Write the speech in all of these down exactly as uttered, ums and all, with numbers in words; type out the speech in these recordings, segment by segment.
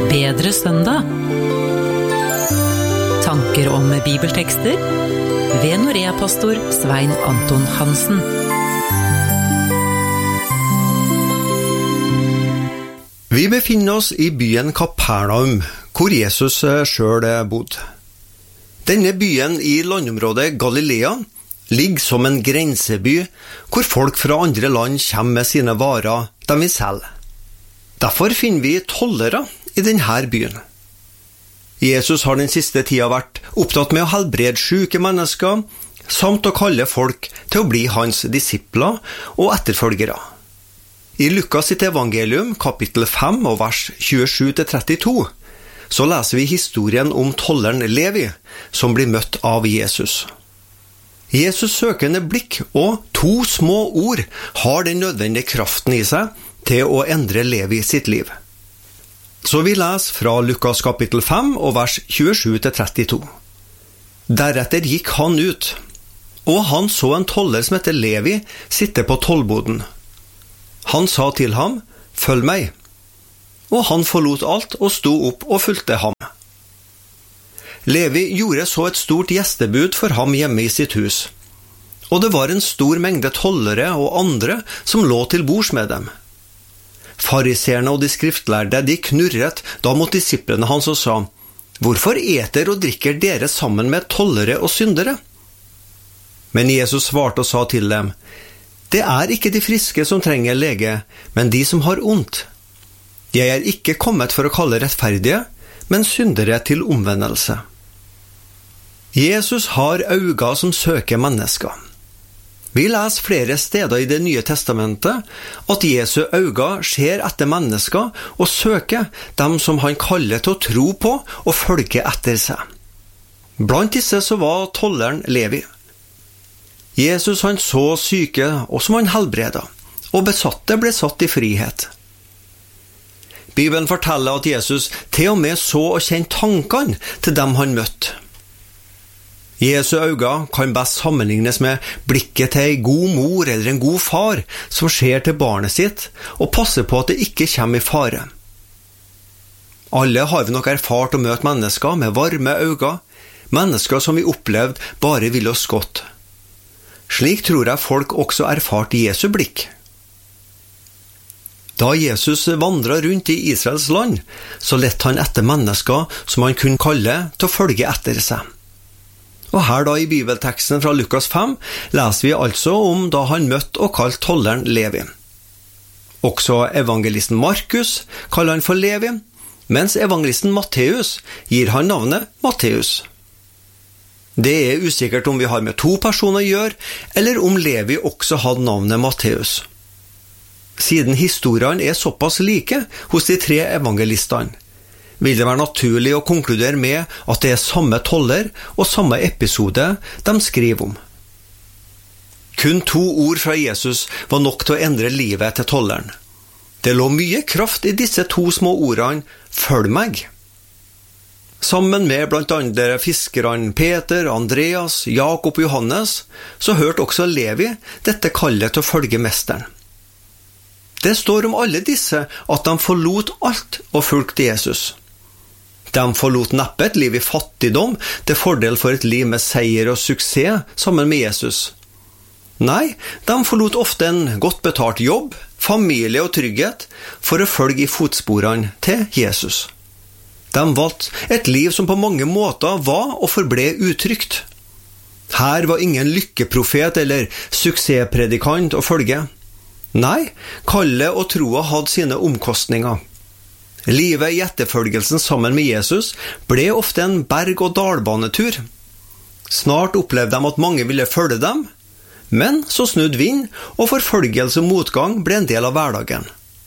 Bedre søndag. Tanker om bibeltekster ved Norea-pastor Svein Anton Hansen. Vi befinner oss i byen Kapernaum, hvor Jesus selv bodde. Denne byen i landområdet Galilea ligger som en grenseby, hvor folk fra andre land kommer med sine varer de vil selge. Derfor finner vi tollere i denne byen. Jesus har den siste tida vært opptatt med å helbrede syke mennesker, samt å kalle folk til å bli hans disipler og etterfølgere. I Lukas sitt evangelium, kapittel fem og vers tjuesju til trettito, så leser vi historien om tolleren Levi, som blir møtt av Jesus. Jesus' søkende blikk og to små ord har den nødvendige kraften i seg til å endre Levi sitt liv. Så vi leser fra Lukas kapittel fem og vers tjuesju til trettito. Deretter gikk han ut, og han så en toller som heter Levi sitte på tollboden. Han sa til ham, «Følg meg», og han forlot alt og sto opp og fulgte ham. Levi gjorde så et stort gjestebud for ham hjemme i sitt hus, og det var en stor mengde tollere og andre som lå til bords med dem. Fariseerne og de skriftlærde, de knurret da mot disiplene hans og sa, «Hvorfor eter og drikker dere sammen med tollere og syndere?» Men Jesus svarte og sa til dem, «Det er ikke de friske som trenger lege, men de som har ondt. Jeg er ikke kommet for å kalle rettferdige, men syndere til omvendelse.» Jesus har øyne som søker mennesker. Vi leser flere steder i Det nye testamentet at Jesu øyne ser etter mennesker og søker dem som han kaller til å tro på og følge etter seg. Blant disse så var tolleren Levi. Jesus han så syke og som han helbreda, og besatte ble satt i frihet. Bibelen forteller at Jesus til og med så og kjente tankene til dem han møtte. Jesu øyne kan best sammenlignes med blikket til en god mor eller en god far som ser til barnet sitt og passer på at det ikke kommer i fare. Alle har vi nok erfart å møte mennesker med varme øyne, mennesker som vi opplevde bare ville oss godt. Slik tror jeg folk også erfarte Jesu blikk. Da Jesus vandret rundt i Israels land, så lette han etter mennesker som han kunne kalle til å følge etter seg. Og her da i bibelteksten fra Lukas fem leser vi altså om da han møtte og kalte tolleren Levi. Også evangelisten Markus kaller han for Levi, mens evangelisten Matteus gir han navnet Matteus. Det er usikkert om vi har med to personer å gjøre, eller om Levi også hadde navnet Matteus. Siden historiene er såpass like hos de tre evangelistene, vil det være naturlig å konkludere med at det er samme toller og samme episode de skriver om. Kun to ord fra Jesus var nok til å endre livet til tolleren. Det lå mye kraft i disse to små ordene, «Følg meg». Sammen med blant andre fiskerne Peter, Andreas, Jakob og Johannes, så hørte også Levi dette kallet til å følge mesteren. Det står om alle disse at de forlot alt og fulgte Jesus. De forlot neppe et liv i fattigdom til fordel for et liv med seier og suksess sammen med Jesus. Nei, de forlot ofte en godt betalt jobb, familie og trygghet for å følge i fotsporene til Jesus. De valgte et liv som på mange måter var og forble utrygt. Her var ingen lykkeprofet eller suksesspredikant å følge. Nei, kallet og troa hadde sine omkostninger. Livet i etterfølgelsen sammen med Jesus ble ofte en berg- og dalbanetur. Snart opplevde de at mange ville følge dem, men så snudde vind, og forfølgelse og motgang ble en del av hverdagen.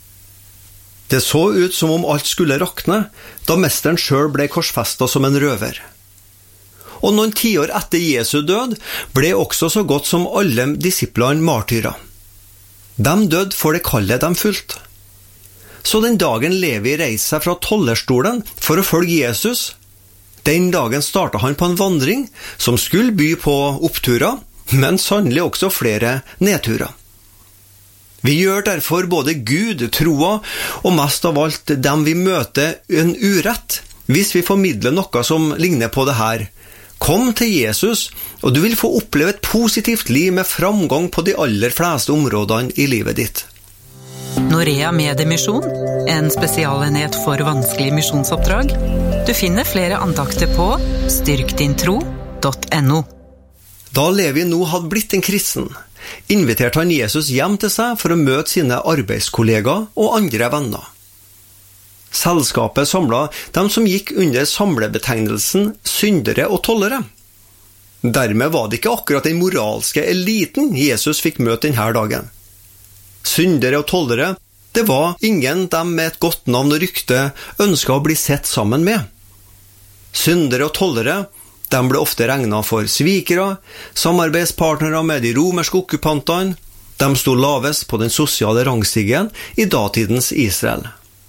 Det så ut som om alt skulle rakne, da mesteren selv ble korsfestet som en røver. Og noen tiår etter Jesu død ble også så godt som alle disiplene martyrer. De døde for det kallet de fulgte. Så den dagen Levi reiste seg fra tollerstolen for å følge Jesus, den dagen startet han på en vandring som skulle by på oppturer, men sannelig også flere nedturer. Vi gjør derfor både Gud, troa, og mest av alt dem vi møter en urett, hvis vi formidler noe som ligner på det her. Kom til Jesus, og du vil få oppleve et positivt liv med framgang på de aller fleste områdene i livet ditt. Norea Mediemisjon, en spesialenhet for vanskelige misjonsoppdrag. Du finner flere andakter på styrkdintro punktum no. Da Levi nå hadde blitt en kristen, inviterte han Jesus hjem til seg for å møte sine arbeidskollegaer og andre venner. Selskapet samlet dem som gikk under samlebetegnelsen syndere og tollere. Dermed var det ikke akkurat den moralske eliten Jesus fikk møte denne dagen. Syndere og tollere, det var ingen dem med et godt navn og rykte ønsket å bli sett sammen med. Syndere og tollere, de ble ofte regnet for svikere, samarbeidspartnere med de romerske okkupantene. De sto lavest på den sosiale rangstigen i datidens Israel.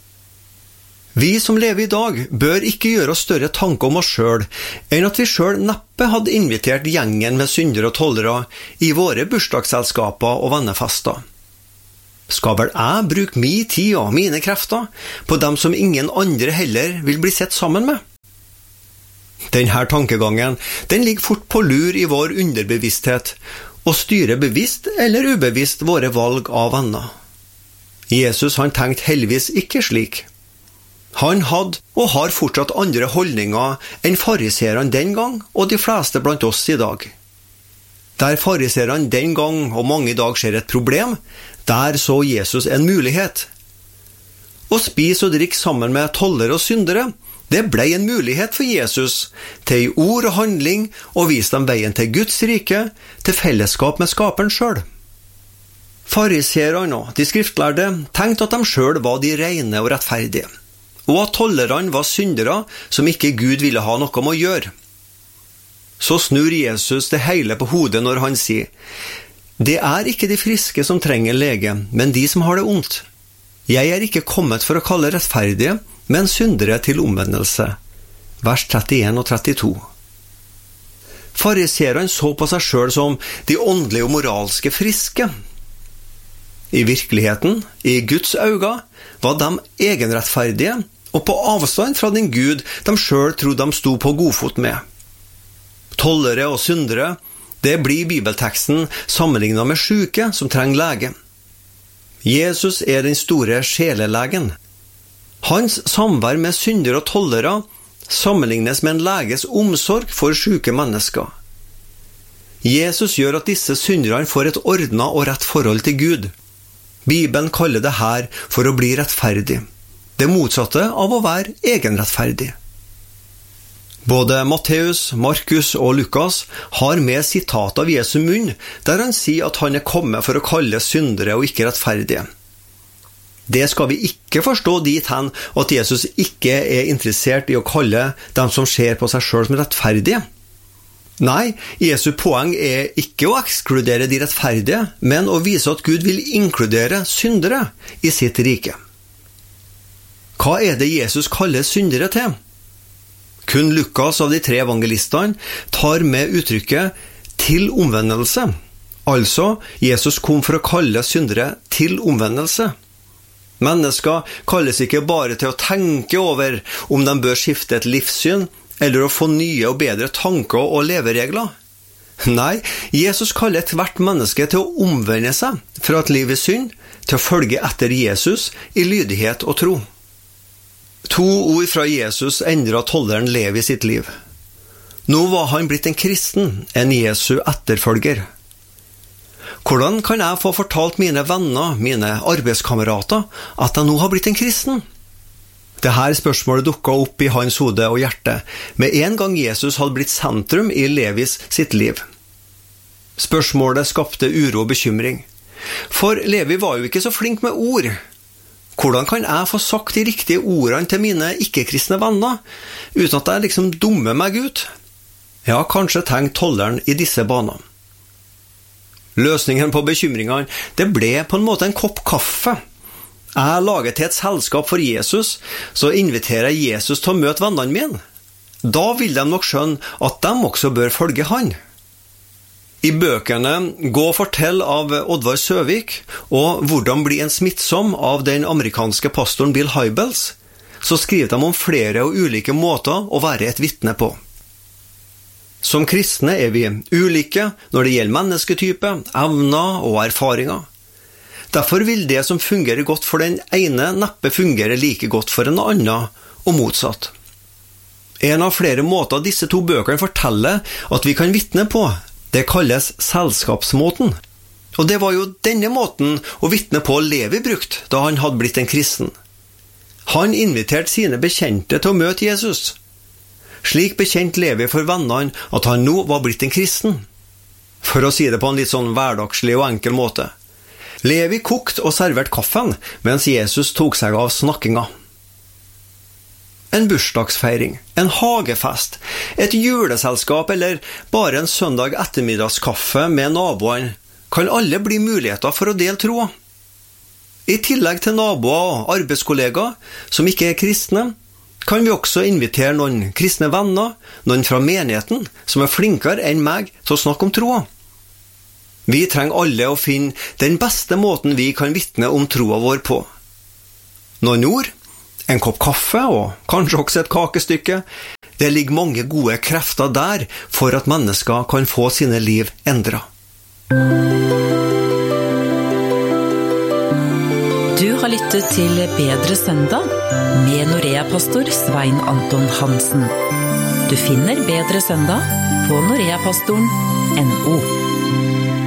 Vi som lever i dag bør ikke gjøre oss større tanker om oss selv enn at vi selv neppe hadde invitert gjengen med syndere og tollere i våre bursdagsselskaper og vennefester. Skal vel jeg bruke min tid og mine krefter på dem som ingen andre heller vil bli sett sammen med? Denne tankegangen, den ligger fort på lur i vår underbevissthet, og styrer bevisst eller ubevisst våre valg av venner. Jesus han tenkte heldigvis ikke slik. Han hadde og har fortsatt andre holdninger enn fariserene den gang og de fleste blant oss i dag. Der fariserene den gang og mange i dag ser et problem, der så Jesus en mulighet. Å spise og drikke sammen med tollere og syndere, det ble en mulighet for Jesus til i ord og handling å vise dem veien til Guds rike, til fellesskap med skaperen selv. Fariserene og de skriftlærde tenkte at de selv var de rene og rettferdige, og at tollerne var syndere som ikke Gud ville ha noe med å gjøre. Så snur Jesus det hele på hodet når han sier: «Det er ikke de friske som trenger lege, men de som har det ondt. Jeg er ikke kommet for å kalle rettferdige, men syndere til omvendelse.» Vers trettien og trettito. Fariserene så på seg selv som de åndelige og moralske friske. I virkeligheten, i Guds øyne, var de egenrettferdige og på avstand fra den Gud de selv trodde de sto på godfot med. Tollere og syndere, det blir bibelteksten sammenlignet med syke som trenger lege. Jesus er den store sjelelegen. Hans samvær med syndere og tollere sammenlignes med en leges omsorg for syke mennesker. Jesus gjør at disse synderne får et ordnet og rett forhold til Gud. Bibelen kaller det her for å bli rettferdig. Det motsatte av å være egenrettferdig. Både Matteus, Markus og Lukas har med sitat av Jesu munn, der han sier at han er kommet for å kalle syndere og ikke rettferdige. Det skal vi ikke forstå dit hen at Jesus ikke er interessert i å kalle dem som ser på seg selv som rettferdige. Nei, Jesu poeng er ikke å ekskludere de rettferdige, men å vise at Gud vil inkludere syndere i sitt rike. Hva er det Jesus kaller syndere til? Kun Lukas av de tre evangelistene tar med uttrykket «til omvendelse». Altså, Jesus kom for å kalle syndere til omvendelse. Mennesker kalles ikke bare til å tenke over om de bør skifte et livssyn, eller å få nye og bedre tanker og leveregler. Nei, Jesus kaller et hvert menneske til å omvende seg fra et liv i synd, til å følge etter Jesus i lydighet og tro. To ord fra Jesus endret tolleren Levi sitt liv. Nå var han blitt en kristen, en Jesu etterfølger. Hvordan kan jeg få fortalt mine venner, mine arbeidskamerater, at jeg nå har blitt en kristen? Dette spørsmålet dukket opp i hans hode og hjerte med en gang Jesus hadde blitt sentrum i Levis sitt liv. Spørsmålet skapte uro og bekymring. For Levi var jo ikke så flink med ord. Hvordan kan jeg få sagt de riktige ordene til mine ikke-kristne venner, uten at jeg liksom dummer meg ut? Ja, kanskje tenkte tolleren i disse banene. Løsningen på bekymringene, det ble på en måte en kopp kaffe. Jeg lager til et selskap for Jesus, så inviterer jeg Jesus til å møte vennene mine. Da vil de nok skjønne at de også bør følge han. I bøkene Gå og fortell av Oddvar Søvik og Hvordan bli en smittsom av den amerikanske pastoren Bill Hybels, så skriver de om flere og ulike måter å være et vitne på. Som kristne er vi ulike når det gjelder mennesketype, evner og erfaringer. Derfor vil det som fungerer godt for den ene neppe fungere like godt for en annen, og motsatt. En av flere måter disse to bøkene forteller at vi kan vitne på, det kalles selskapsmåten. Og det var jo denne måten å vitne på Levi brukt da han hadde blitt en kristen. Han inviterte sine bekjente til å møte Jesus. Slik bekjente Levi for vennene at han nå var blitt en kristen. For å si det på en litt sånn hverdagslig og enkel måte. Levi kokte og serverte kaffen, mens Jesus tok seg av snakkinga. En bursdagsfeiring, en hagefest, et juleselskap eller bare en søndag ettermiddagskaffe med naboene kan alle bli muligheter for å dele troa. I tillegg til naboer og arbeidskollegaer som ikke er kristne, kan vi også invitere noen kristne venner, noen fra menigheten som er flinkere enn meg til å snakke om troa. Vi trenger alle å finne den beste måten vi kan vitne om troa vår på. Noen ord, en kopp kaffe og kanskje også et kakestykke. Det ligger mange gode krefter der for at mennesker kan få sine liv endret. Du har lyttet til Bedre søndag med Norea-pastor Svein Anton Hansen. Du finner Bedre søndag på noreapastoren punktum no.